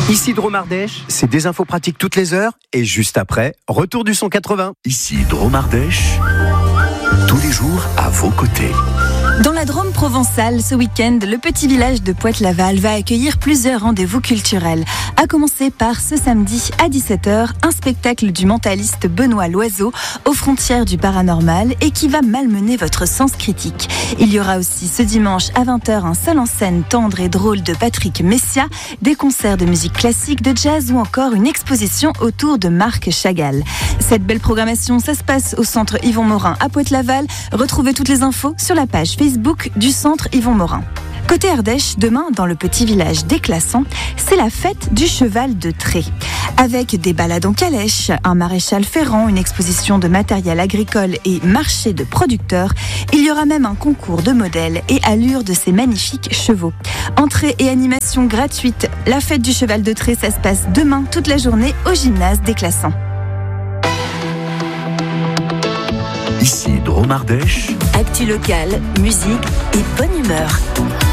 Ici Drôme Ardèche, c'est des infos pratiques toutes les heures et juste après, retour du son 80. Ici Drôme Ardèche, tous les jours à vos côtés. Dans la Drôme provençale, ce week-end, le petit village de Pointe-Laval va accueillir plusieurs rendez-vous culturels. À commencer par ce samedi à 17h, un spectacle du mentaliste Benoît Loiseau aux frontières du paranormal et qui va malmener votre sens critique. Il y aura aussi ce dimanche à 20h un seul en scène tendre et drôle de Patrick Messia, des concerts de musique classique, de jazz ou encore une exposition autour de Marc Chagall. Cette belle programmation, ça se passe au centre Yvon Morin à Pointe-Laval. Retrouvez toutes les infos sur la page Facebook du centre Yvon Morin. Côté Ardèche, demain, dans le petit village d'Éclasson, c'est la fête du cheval de trait. Avec des balades en calèche, un maréchal ferrant, une exposition de matériel agricole et marché de producteurs, il y aura même un concours de modèles et allure de ces magnifiques chevaux. Entrée et animation gratuite. La fête du cheval de trait, ça se passe demain toute la journée au gymnase d'Éclasson. Ici Drôme Ardèche. Actu locale, musique et bonne humeur.